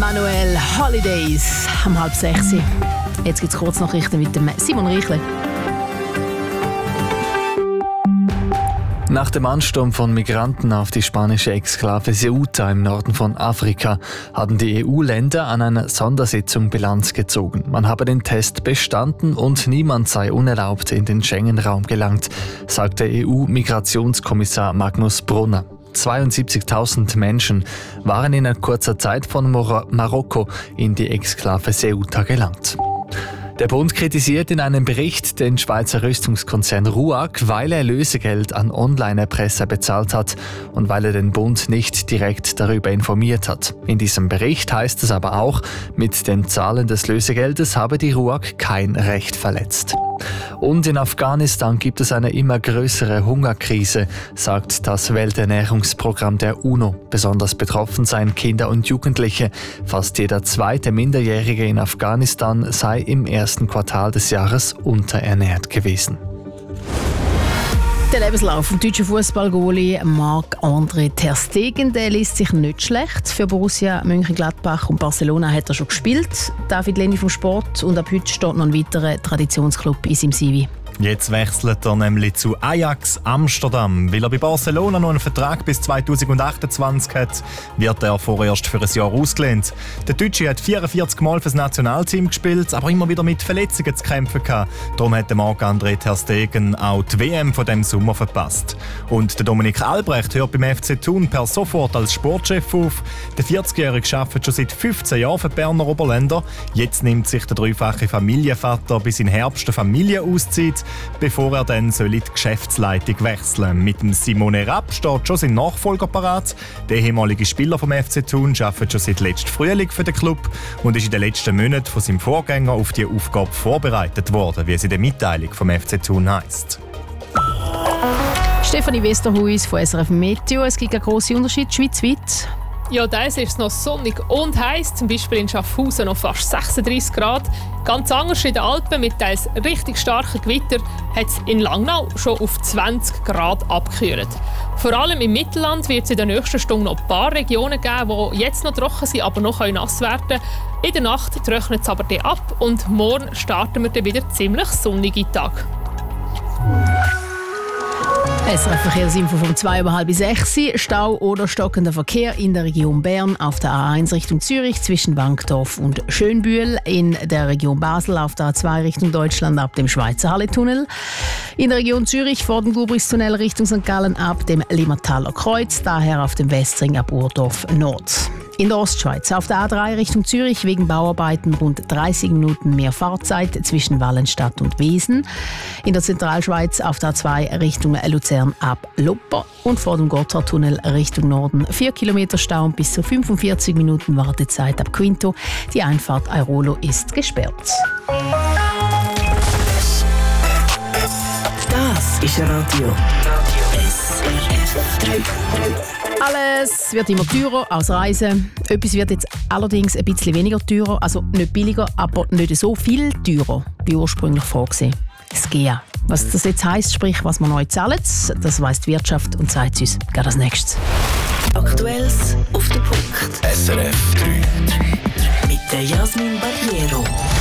Manuel Holidays um 5:30. Jetzt gibt es Kurznachrichten mit dem Simon Reichle. Nach dem Ansturm von Migranten auf die spanische Exklave Ceuta im Norden von Afrika haben die EU-Länder an einer Sondersitzung Bilanz gezogen. Man habe den Test bestanden und niemand sei unerlaubt in den Schengen-Raum gelangt, sagte EU-Migrationskommissar Magnus Brunner. 72.000 Menschen waren in kurzer Zeit von Marokko in die Exklave Ceuta gelangt. Der Bund kritisiert in einem Bericht den Schweizer Rüstungskonzern RUAG, weil er Lösegeld an Online-Erpresser bezahlt hat und weil er den Bund nicht direkt darüber informiert hat. In diesem Bericht heißt es aber auch, mit den Zahlen des Lösegeldes habe die RUAG kein Recht verletzt. Und in Afghanistan gibt es eine immer größere Hungerkrise, sagt das Welternährungsprogramm der UNO. Besonders betroffen seien Kinder und Jugendliche. Fast jeder zweite Minderjährige in Afghanistan sei im ersten Quartal des Jahres unterernährt gewesen. Der Lebenslauf vom deutschen Fußballgoalie Marc-André ter Stegen, der liest sich nicht schlecht. Für Borussia Mönchengladbach und Barcelona hat er schon gespielt. David Leni vom Sport, und ab heute steht noch ein weiterer Traditionsclub in seinem CV. Jetzt wechselt er nämlich zu Ajax Amsterdam. Weil er bei Barcelona noch einen Vertrag bis 2028 hat, wird er vorerst für ein Jahr ausgelehnt. Der Deutsche hat 44 Mal für das Nationalteam gespielt, aber immer wieder mit Verletzungen zu kämpfen gehabt. Darum hat Marc-André ter Stegen auch die WM von diesem Sommer verpasst. Und der Dominik Albrecht hört beim FC Thun per sofort als Sportchef auf. Der 40-Jährige arbeitet schon seit 15 Jahren für die Berner Oberländer. Jetzt nimmt sich der dreifache Familienvater bis in Herbst eine Familie auszieht, bevor er dann in die Geschäftsleitung wechseln. Mit dem Simone Rapp steht schon sein Nachfolger parat. Der ehemalige Spieler vom FC Thun arbeitet schon seit letztem Frühling für den Club und ist in den letzten Monaten von seinem Vorgänger auf die Aufgabe vorbereitet worden, wie es in der Mitteilung vom FC Thun heisst. Stefanie Westerhuis von SRF Meteo. Es gibt einen grossen Unterschied schweizweit. Ja, da ist es noch sonnig und heiß. Zum Beispiel in Schaffhausen noch fast 36 Grad. Ganz anders in den Alpen mit teils richtig starken Gewitter hat es in Langnau schon auf 20 Grad abgekühlt. Vor allem im Mittelland wird es in den nächsten Stunden noch ein paar Regionen geben, die jetzt noch trocken sind, aber noch nass werden können. In der Nacht trocknet es aber dann ab und morgen starten wir dann wieder ziemlich sonnige Tag. SRF Verkehrsinfo vom 5:30. Stau oder stockender Verkehr in der Region Bern auf der A1 Richtung Zürich zwischen Wankdorf und Schönbühl, in der Region Basel auf der A2 Richtung Deutschland ab dem Schweizer Halletunnel, in der Region Zürich vor dem Gubristunnel Richtung St. Gallen ab dem Limmertaler Kreuz, daher auf dem Westring ab Urdorf Nord. In der Ostschweiz auf der A3 Richtung Zürich wegen Bauarbeiten rund 30 Minuten mehr Fahrzeit zwischen Wallenstadt und Wesen. In der Zentralschweiz auf der A2 Richtung Luzern ab Lopper und vor dem Gotthardtunnel Richtung Norden 4 Kilometer Stau und bis zu 45 Minuten Wartezeit ab Quinto. Die Einfahrt Airolo ist gesperrt. Das ist Radio SRF 3. Alles wird immer teurer als Reisen. Etwas wird jetzt allerdings ein bisschen weniger teurer, also nicht billiger, aber nicht so viel teurer, wie ursprünglich vorgesehen. Das GEA. Was das jetzt heisst, sprich was wir neu zahlen, das weiss die Wirtschaft und sagt uns gerade als nächstes. Aktuelles auf den Punkt. SRF 3. Mit der Jasmin Barriero.